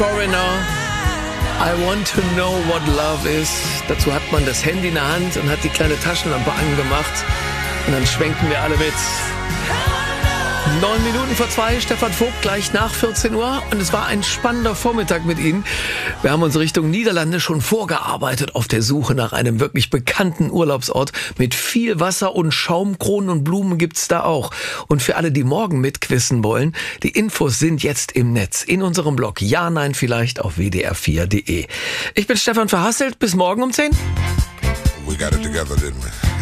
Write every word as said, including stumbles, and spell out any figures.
Foreigner, I want to know what love is. Dazu hat man das Handy in der Hand und hat die kleine Taschenlampe angemacht. Und dann schwenken wir alle mit. Neun Minuten vor zwei, Stefan Vogt, gleich nach vierzehn Uhr. Und es war ein spannender Vormittag mit Ihnen. Wir haben uns Richtung Niederlande schon vorgearbeitet auf der Suche nach einem wirklich bekannten Urlaubsort. Mit viel Wasser und Schaumkronen und Blumen gibt's da auch. Und für alle, die morgen mitquissen wollen, die Infos sind jetzt im Netz. In unserem Blog Ja, Nein, Vielleicht auf w d r vier punkt d e. Ich bin Stefan Verhasselt. Bis morgen um zehn. We got it together, didn't we?